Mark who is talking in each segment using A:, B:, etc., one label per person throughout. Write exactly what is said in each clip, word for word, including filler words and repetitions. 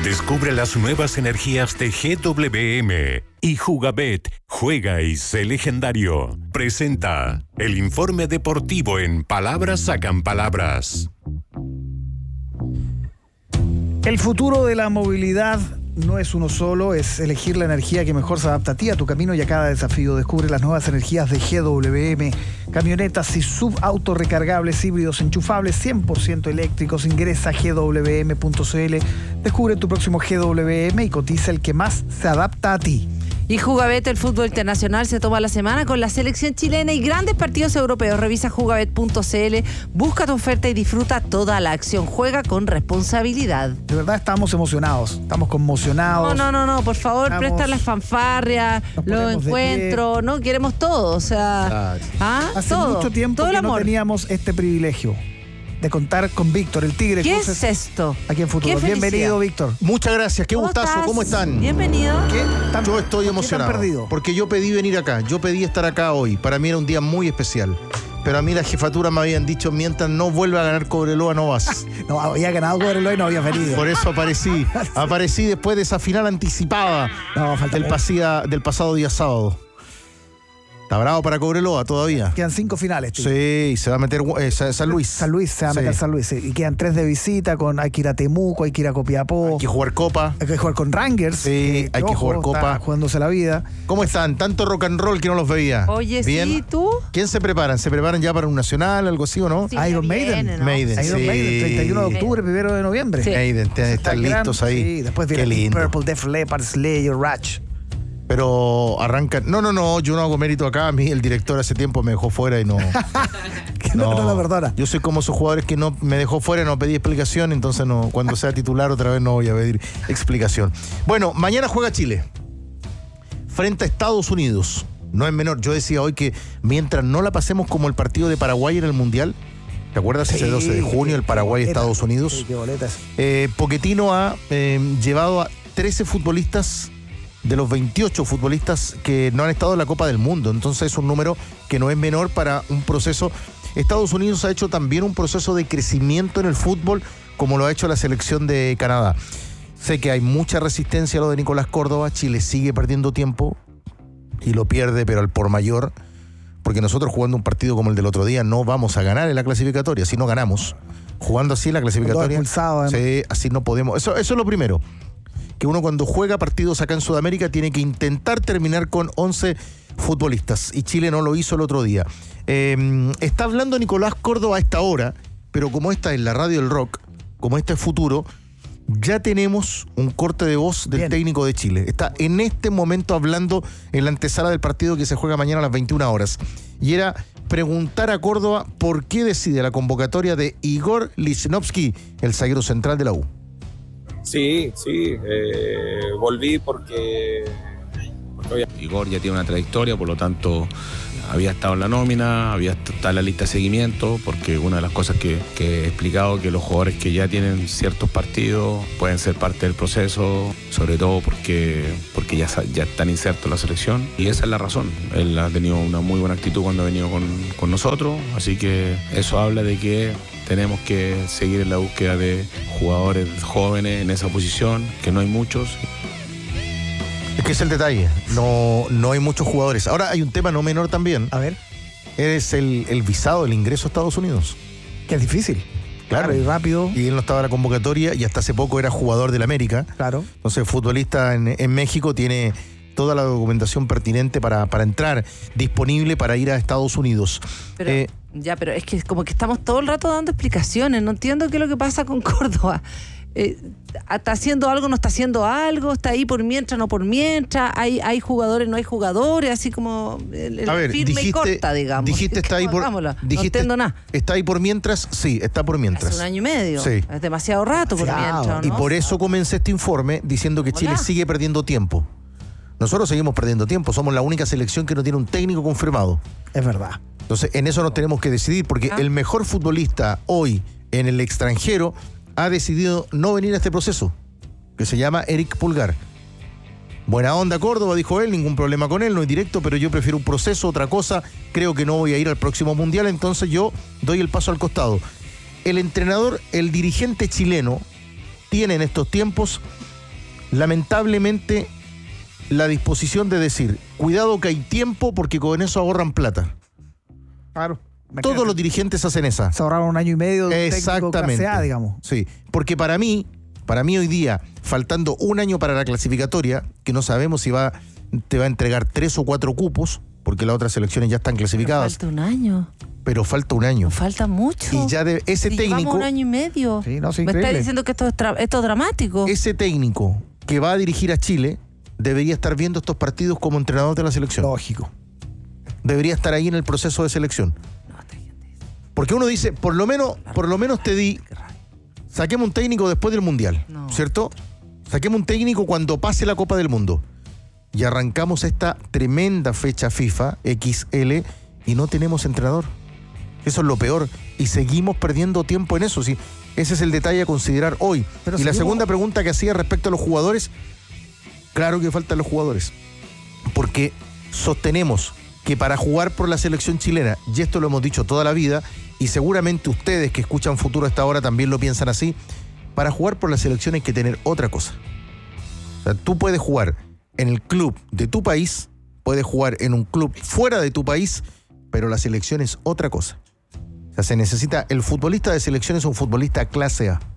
A: Descubre las nuevas energías de G W M y Jugabet, juega y sé legendario. Presenta el informe deportivo en Palabras Sacan Palabras.
B: El futuro de la movilidad no es uno solo, es elegir la energía que mejor se adapta a ti, a tu camino y a cada desafío. Descubre las nuevas energías de G W M, camionetas y subautos recargables, híbridos enchufables, cien por ciento eléctricos. Ingresa a G W M punto C L, descubre tu próximo G W M y cotiza el que más se adapta a ti.
C: Y Jugabet, el fútbol internacional, se toma la semana con la selección chilena y grandes partidos europeos. Revisa jugabet punto C L, busca tu oferta y disfruta toda la acción. Juega con responsabilidad.
B: De verdad estamos emocionados, estamos conmocionados.
C: No, no, no, no, por favor,
B: Estamos-
C: presta las fanfarrias,
B: Nos
C: los
B: ponemos de
C: encuentros, ¿no? Queremos todo, o sea,
D: Ah,
C: ¿ah?
B: Hace
C: todo,
B: mucho tiempo
C: todo el
B: que no
C: amor.
B: teníamos este privilegio de contar con Víctor, el Tigre
C: ¿Qué
B: Cruces,
C: es esto?
B: aquí en Futuro.
C: Qué felicidad.
B: Bienvenido, Víctor.
D: Muchas gracias, qué
C: ¿Cómo
D: gustazo,
C: estás?
D: ¿cómo están?
C: Bienvenido.
B: ¿Qué tan-
D: Yo
B: por
D: estoy
B: qué
D: emocionado.
B: tan perdido?
D: Porque yo pedí venir acá, yo pedí estar acá hoy. Para mí era un día muy especial. Pero a mí la jefatura me habían dicho, mientras no vuelva a ganar Cobreloa, no vas.
B: No, había ganado Cobreloa y no había venido.
D: Por eso aparecí. Aparecí después de esa final anticipada
B: No, falta
D: del, pasía- del pasado día sábado. Está bravo para Cobreloa todavía.
B: Quedan cinco finales, Tigre.
D: Sí, se va a meter eh, Sa- San Luis.
B: San Luis, se va a
D: Sí.
B: meter San Luis. sí. Y quedan tres de visita, con hay que ir a Temuco, hay que ir a Copiapó.
D: Hay que jugar Copa.
B: Hay que jugar con Rangers.
D: Sí, hay que jugar Copa.
B: Está jugándose la vida.
D: ¿Cómo están? Tanto rock and roll que no los veía.
C: Oye,
D: ¿Bien?
C: sí, ¿tú?
D: ¿Quién se preparan? ¿Se preparan ya para un nacional, algo así o no?
C: Sí,
B: Iron
C: ya
B: Maiden.
C: viene, ¿no?
D: Maiden.
B: Iron
D: Sí.
B: Maiden, treinta y uno de octubre, primero de noviembre.
C: Sí.
D: Maiden, te- están
B: Gran-
D: listos ahí.
B: Sí, después
D: Qué
B: viene Deep
D: lindo.
B: Purple, Def Leppard, Slayer, Ratch.
D: Pero arrancan. No, no, no, yo no hago mérito acá. A mí el director hace tiempo me dejó fuera y no.
B: Que no, no lo perdona.
D: Yo soy como esos jugadores que no me dejó fuera y no pedí explicación, entonces no, cuando sea titular otra vez no voy a pedir explicación. Bueno, mañana juega Chile frente a Estados Unidos. No es menor. Yo decía hoy que mientras no la pasemos como el partido de Paraguay en el Mundial, ¿te acuerdas ese
B: Sí,
D: doce de junio, el
B: qué
D: Paraguay-Estados
B: boleta.
D: Unidos?
B: Sí, qué boletas.
D: Eh, Pochettino ha eh, llevado a trece futbolistas de los veintiocho futbolistas que no han estado en la Copa del Mundo. Entonces es un número que no es menor para un proceso. Estados Unidos ha hecho también un proceso de crecimiento en el fútbol, como lo ha hecho la selección de Canadá. Sé que hay mucha resistencia a lo de Nicolás Córdoba. Chile sigue perdiendo tiempo y lo pierde, pero al por mayor, porque nosotros jugando un partido como el del otro día no vamos a ganar en la clasificatoria, si no ganamos. Jugando así en la clasificatoria,
B: Con dos expulsados,
D: sí, así no podemos. Eso, eso es lo primero. Que uno cuando juega partidos acá en Sudamérica tiene que intentar terminar con once futbolistas. Y Chile no lo hizo el otro día. Eh, está hablando Nicolás Córdoba a esta hora, pero como esta es la radio del rock, como este es futuro, ya tenemos un corte de voz del
B: Bien.
D: técnico de Chile. Está en este momento hablando en la antesala del partido que se juega mañana a las veintiuna horas. Y era preguntar a Córdoba por qué decide la convocatoria de Igor Lichnowsky, el zaguero central de la U.
E: Sí, sí, eh, volví porque, porque obvia-
F: Igor ya tiene una trayectoria, por lo tanto había estado en la nómina, había estado en la lista de seguimiento, porque una de las cosas que, que he explicado que los jugadores que ya tienen ciertos partidos pueden ser parte del proceso, sobre todo porque, porque ya, sa- ya están insertos en la selección, y esa es la razón. Él ha tenido una muy buena actitud cuando ha venido con, con nosotros, así que eso habla de que tenemos que seguir en la búsqueda de jugadores jóvenes en esa posición, que no hay muchos.
D: Es que es el detalle, no, no hay muchos jugadores. Ahora hay un tema no menor también,
B: A ver,
D: es el, el visado, el ingreso a Estados Unidos.
B: que es difícil. Claro, y rápido.
D: Y él no estaba en la convocatoria y hasta hace poco era jugador del América.
B: Claro.
D: Entonces, futbolista en, en México, tiene toda la documentación pertinente para, para entrar, disponible para ir a Estados Unidos.
C: Pero,
D: Eh,
C: ya, pero es que como que estamos todo el rato dando explicaciones. No entiendo qué es lo que pasa con Córdoba. Eh, ¿Está haciendo algo, no está haciendo algo? ¿Está ahí por mientras, no por mientras? ¿Hay, hay jugadores, no hay jugadores? Así como el, el
D: a ver,
C: firme
D: dijiste,
C: y corta, digamos.
D: dijiste está ahí por,
C: Hagámoslo. No
D: dijiste,
C: entiendo nada.
D: ¿Está ahí por mientras? Sí, está por mientras.
C: Hace un año y medio.
D: Sí.
C: Es demasiado rato por
B: Demasiado.
C: mientras,
D: Y
C: ¿no?
D: por eso comencé este informe diciendo que Chile
C: Hola.
D: sigue perdiendo tiempo. Nosotros seguimos perdiendo tiempo, somos la única selección que no tiene un técnico confirmado.
B: Es verdad.
D: Entonces, en eso nos tenemos que decidir, porque
C: Ah.
D: el mejor futbolista hoy en el extranjero ha decidido no venir a este proceso, que se llama Eric Pulgar. Buena onda Córdoba, dijo él, ningún problema con él, no es directo, pero yo prefiero un proceso, otra cosa, creo que no voy a ir al próximo Mundial, entonces yo doy el paso al costado. El entrenador, el dirigente chileno, tiene en estos tiempos lamentablemente, la disposición de decir, cuidado que hay tiempo porque con eso ahorran plata.
B: Claro.
D: Todos los dirigentes hacen esa.
B: Se ahorraron un año y medio de técnico clase A, digamos.
D: Sí, porque para mí, para mí hoy día, faltando un año para la clasificatoria, que no sabemos si va, te va a entregar tres o cuatro cupos, porque las otras selecciones ya están clasificadas.
C: Pero falta un año.
D: Pero falta un año.
C: Falta mucho.
D: Y ya de ese
C: Si
D: técnico.
C: llevamos un año y medio.
B: Sí, no, sí,
C: Me está
B: increíble.
C: diciendo que esto es, tra- esto es dramático.
D: Ese técnico que va a dirigir a Chile debería estar viendo estos partidos como entrenador de la selección.
B: Lógico.
D: Debería estar ahí en el proceso de selección.
C: No, esta gente dice,
D: Porque uno dice, por lo menos, por lo menos te di,
C: qué raro.
D: saquemos un técnico después del Mundial,
C: No.
D: ¿cierto? Saquemos un técnico cuando pase la Copa del Mundo. Y arrancamos esta tremenda fecha FIFA, equis ele, y no tenemos entrenador. Eso es lo peor. Y seguimos perdiendo tiempo en eso. ¿Sí? Ese es el detalle a considerar hoy.
B: Pero
D: y la
B: seguimos-
D: segunda pregunta que hacía respecto a los jugadores, claro que faltan los jugadores. Porque sostenemos que para jugar por la selección chilena, y esto lo hemos dicho toda la vida, y seguramente ustedes que escuchan Futuro a esta hora también lo piensan así, para jugar por la selección hay que tener otra cosa. O sea, tú puedes jugar en el club de tu país, puedes jugar en un club fuera de tu país, pero la selección es otra cosa. O sea, se necesita, el futbolista de selección es un futbolista clase A.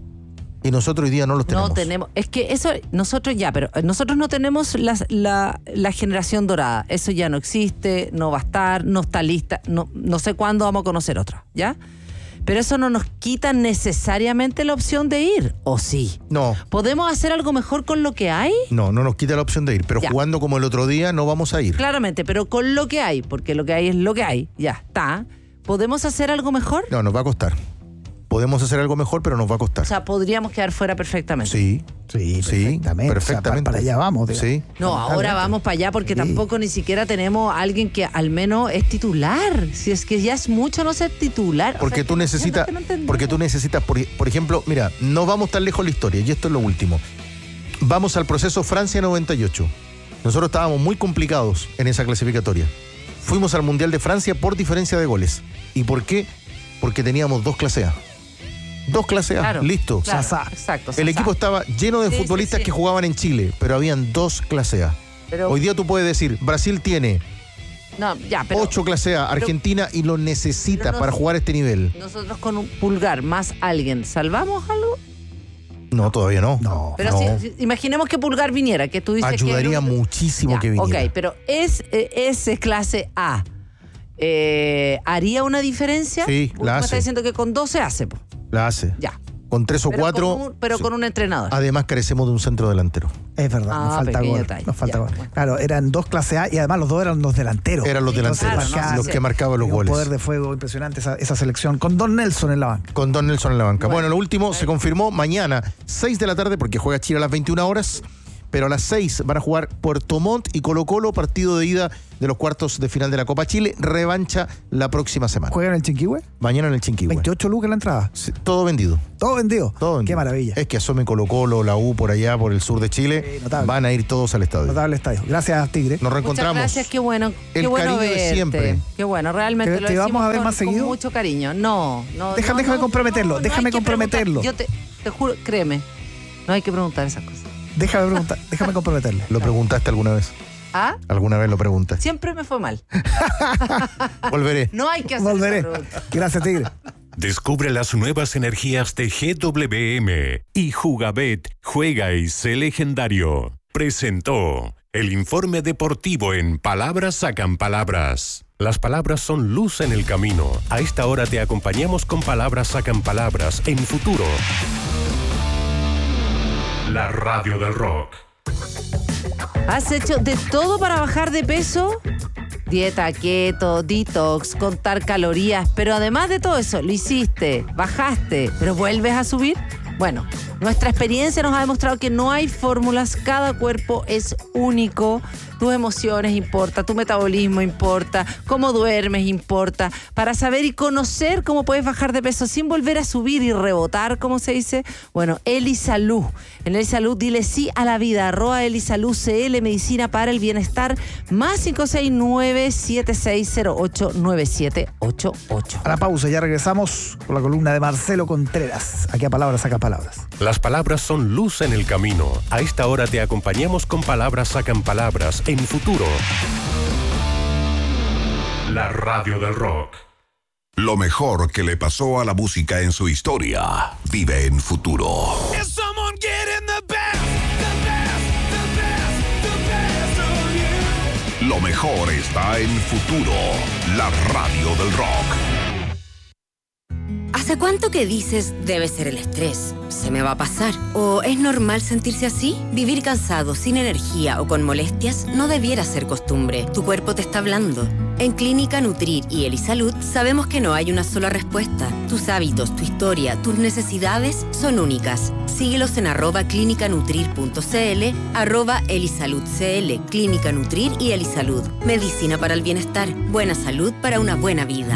D: Y nosotros hoy día no los tenemos.
C: No tenemos. Es que eso, nosotros ya, pero nosotros no tenemos la, la, la generación dorada. Eso ya no existe, no va a estar, no está lista. No, no sé cuándo vamos a conocer otra, ¿ya? Pero eso no nos quita necesariamente la opción de ir, ¿o sí?
D: No,
C: ¿Podemos hacer algo mejor con lo que hay?
D: no, no nos quita la opción de ir, pero
C: Ya.
D: jugando como el otro día no vamos a ir.
C: Claramente, pero con lo que hay, porque lo que hay es lo que hay, ya está. ¿Podemos hacer algo mejor?
D: No, nos va a costar. Podemos hacer algo mejor, pero nos va a costar.
C: O sea, podríamos quedar fuera perfectamente.
D: Sí,
B: Sí,
D: sí,
B: perfectamente.
D: perfectamente.
B: O sea, para, para allá vamos. digamos.
D: Sí.
C: No, ahora vamos para allá porque
B: Sí.
C: tampoco ni siquiera tenemos a alguien que al menos es titular. Si es que ya es mucho no ser titular. O
D: Porque
C: sea,
D: tú
C: que-
D: necesitas,
C: que no entendemos.
D: porque tú necesitas, por, por ejemplo, mira, no vamos tan lejos en la historia, y esto es lo último. Vamos al proceso Francia noventa y ocho. Nosotros estábamos muy complicados en esa clasificatoria. Fuimos al Mundial de Francia por diferencia de goles. ¿Y por qué? Porque teníamos dos clase A. Dos clase A,
C: Claro,
D: listo.
C: claro,
B: Sasá.
C: exacto.
D: El
C: Sasá.
D: equipo estaba lleno de
C: Sí, sí,
D: futbolistas
C: sí.
D: que jugaban en Chile, pero habían dos clase A.
C: Pero-
D: Hoy día tú puedes decir, Brasil tiene
C: No, ya, pero
D: ocho clase A, Argentina y lo necesita
C: pero no-
D: para jugar a este nivel.
C: nosotros con un pulgar más alguien, ¿salvamos algo?
D: No, todavía no.
B: No.
C: Pero
D: No.
C: si, si- imaginemos que pulgar viniera, que tú dices
D: Ayudaría
C: que... era un-
D: muchísimo
C: Ya,
D: que viniera.
C: Ok, pero es, eh, ese clase A. Eh, ¿Haría una diferencia?
D: Sí,
C: Tú
D: la
C: me
D: hace.
C: estás diciendo que con dos se hace, po.
D: La hace.
C: Ya.
D: Con tres o
C: Pero
D: cuatro.
C: con un- pero
D: sí.
C: con un entrenador.
D: Además carecemos de un centro delantero.
B: Es verdad,
C: Ah,
B: nos falta
C: pequeño
B: gol.
C: detalle.
B: Nos falta
C: Ya,
B: gol.
C: bueno.
B: Claro, eran dos clase A y además los dos eran los delanteros.
D: Eran los
C: Sí,
D: delanteros,
C: claro, no,
B: marcaban,
D: los
C: sí.
D: que marcaban los
B: Tenía un
D: goles.
B: poder de fuego impresionante esa, esa selección. Con Don Nelson en la banca.
D: Con Don Nelson en la banca. Bueno,
C: Bueno,
D: lo último
C: bueno.
D: se confirmó mañana, seis de la tarde, porque juega Chile a las veintiuna horas. Pero a las seis van a jugar Puerto Montt y Colo Colo, partido de ida de los cuartos de final de la Copa Chile. Revancha la próxima semana.
B: ¿Juegan en el Chinquihue?
D: Mañana en el Chinquihue.
B: veintiocho lucas la entrada.
D: Sí, todo vendido.
B: Todo vendido.
D: Todo vendido.
B: Qué maravilla.
D: Es que asome Colo Colo, la U por allá, por el sur de Chile.
B: Sí, notable.
D: Van a ir todos al estadio.
B: Notable estadio. Gracias, Tigre.
D: Nos
C: Muchas
D: reencontramos.
C: gracias, qué bueno. Qué
D: El
C: bueno
D: cariño de
C: verte.
D: siempre.
C: Qué bueno, realmente
B: ¿Te-
C: lo
B: te vamos
C: decimos
B: a ver
C: con,
B: más
C: con
B: seguido?
C: mucho cariño. No, no.
B: Deja-
C: no,
B: déjame
C: no,
B: comprometerlo,
C: no, no
B: déjame
C: hay que
B: comprometerlo.
C: preguntar. Yo te, te juro, créeme, no hay que preguntar esas cosas.
B: Déjame preguntar, déjame comprometerlo.
D: ¿Lo preguntaste alguna vez?
C: ¿Ah?
D: ¿Alguna vez lo preguntaste?
C: Siempre me fue mal.
D: Volveré.
C: No hay que hacer
B: Volveré.
C: esa pregunta.
B: Gracias, Tigre.
A: Descubre las nuevas energías de G W M y Jugabet Juega y sé legendario. Presentó el informe deportivo en Palabras Sacan Palabras. Las palabras son luz en el camino. A esta hora te acompañamos con Palabras Sacan Palabras en Futuro. La radio del rock.
C: ¿Has hecho de todo para bajar de peso? Dieta keto, detox, contar calorías, pero además de todo eso, lo hiciste, bajaste, pero vuelves a subir. Bueno, nuestra experiencia nos ha demostrado que no hay fórmulas, cada cuerpo es único, tus emociones importa, tu metabolismo importa, cómo duermes importa. Para saber y conocer cómo puedes bajar de peso sin volver a subir y rebotar, como se dice, bueno, Elisalud. En Elisalud dile sí a la vida, arroba Elisalud C L, medicina para el bienestar, más cinco seis nueve, siete seis cero ocho, nueve siete ocho ocho.
B: A la pausa, ya regresamos con la columna de Marcelo Contreras. Aquí a Palabras Saca Palabras.
A: La Las palabras son luz en el camino. A esta hora te acompañamos con Palabras Sacan Palabras en Futuro. La radio del rock.
G: Lo mejor que le pasó a la música en su historia vive en Futuro. Lo mejor está en Futuro, la radio del rock.
H: ¿Hace cuánto que dices debe ser el estrés? ¿Se me va a pasar? ¿O es normal sentirse así? Vivir cansado, sin energía o con molestias no debiera ser costumbre. Tu cuerpo te está hablando. En Clínica Nutrir y Elisalud sabemos que no hay una sola respuesta. Tus hábitos, tu historia, tus necesidades son únicas. Síguelos en arroba clínicanutrir.cl, arroba elisaludcl, Clínica Nutrir y Elisalud. Medicina para el bienestar, buena salud para una buena vida.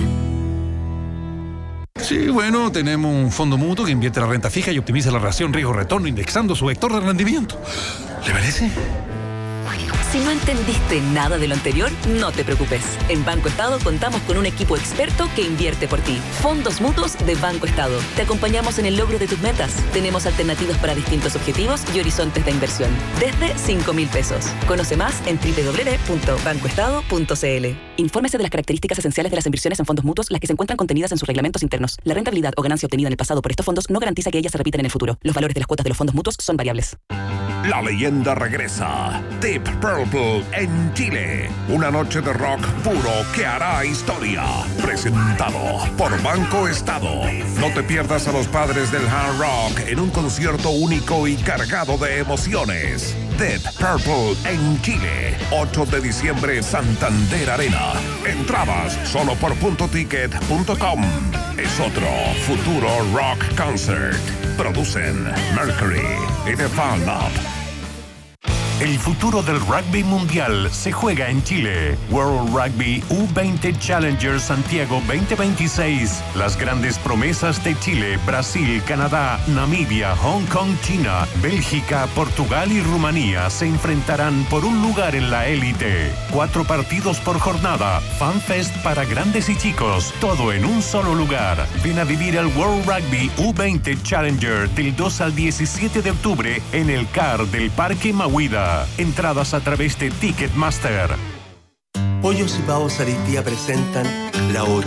I: Sí, bueno, tenemos un fondo mutuo que invierte la renta fija y optimiza la relación riesgo-retorno indexando su vector de rendimiento. ¿Le parece?
J: Si no entendiste nada de lo anterior, no te preocupes. En Banco Estado contamos con un equipo experto que invierte por ti. Fondos mutuos de Banco Estado. Te acompañamos en el logro de tus metas. Tenemos alternativas para distintos objetivos y horizontes de inversión. Desde cinco mil pesos. Conoce más en doble u doble u doble u punto banco estado punto c l. Infórmese de las características esenciales de las inversiones en fondos mutuos, las que se encuentran contenidas en sus reglamentos internos. La rentabilidad o ganancia obtenida en el pasado por estos fondos no garantiza que ellas se repitan en el futuro. Los valores de las cuotas de los fondos mutuos son variables.
G: La leyenda regresa. Deep Purple en Chile. Una noche de rock puro que hará historia. Presentado por Banco Estado. No te pierdas a los padres del hard rock en un concierto único y cargado de emociones. Deep Purple en Chile. ocho de diciembre, Santander Arena. Entradas solo por punto ticket punto com. Es otro Futuro Rock Concert. Producen Mercury y The Fan Up.
A: El futuro del rugby mundial se juega en Chile. World Rugby U veinte Challenger Santiago veinte veintiséis. Las grandes promesas de Chile, Brasil, Canadá, Namibia, Hong Kong, China, Bélgica, Portugal y Rumanía se enfrentarán por un lugar en la élite. Cuatro partidos por jornada, FanFest para grandes y chicos, todo en un solo lugar. Ven a vivir el World Rugby U veinte Challenger del dos al diecisiete de octubre en el C A R del Parque Mahuida. Entradas a través de Ticketmaster.
K: Pollos y Pavos Aristía presentan la